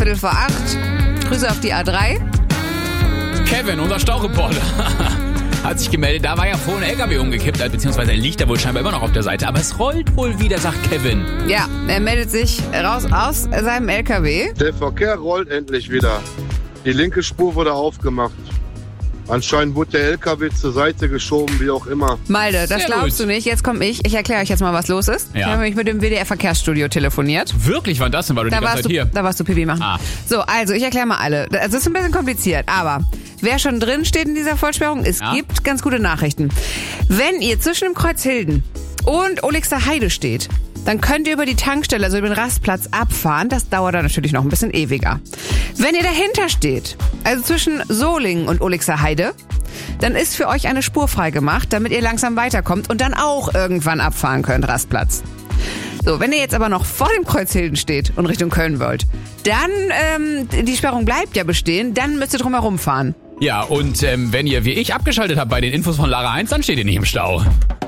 8:15. Grüße auf die A3. Kevin, unser Staureporter, hat sich gemeldet. Da war ja vorhin ein LKW umgekippt, beziehungsweise er liegt da wohl scheinbar immer noch auf der Seite. Aber es rollt wohl wieder, sagt Kevin. Ja, er meldet sich raus aus seinem LKW. Der Verkehr rollt endlich wieder. Die linke Spur wurde aufgemacht. Anscheinend wurde der LKW zur Seite geschoben, wie auch immer. Malte, das glaubst du nicht. Jetzt komme ich. Ich erkläre euch jetzt mal, was los ist. Ja. Ich habe nämlich mit dem WDR-Verkehrsstudio telefoniert. Wirklich, wann das denn? Weil du die ganze Zeit hier. Da warst du Pipi machen. So, also ich erkläre mal alle. Es ist ein bisschen kompliziert, aber wer schon drin steht in dieser Vollsperrung, es gibt ganz gute Nachrichten. Wenn ihr zwischen dem Kreuz Hilden und Olixer Heide steht, dann könnt ihr über die Tankstelle, also über den Rastplatz abfahren. Das dauert dann natürlich noch ein bisschen ewiger. Wenn ihr dahinter steht, also zwischen Solingen und Olixer Heide, dann ist für euch eine Spur frei gemacht, damit ihr langsam weiterkommt und dann auch irgendwann abfahren könnt, Rastplatz. So, wenn ihr jetzt aber noch vor dem Kreuz Hilden steht und Richtung Köln wollt, dann, die Sperrung bleibt ja bestehen, dann müsst ihr drumherum fahren. Ja, und wenn ihr wie ich abgeschaltet habt bei den Infos von Lara 1, dann steht ihr nicht im Stau.